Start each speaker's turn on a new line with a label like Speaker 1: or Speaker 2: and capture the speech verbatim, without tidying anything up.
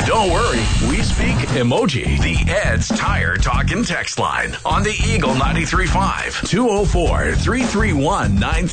Speaker 1: Don't worry, we speak emoji. The Ed's Tire Talk and Text line on the Eagle ninety-three point five, two oh four, three three one, nine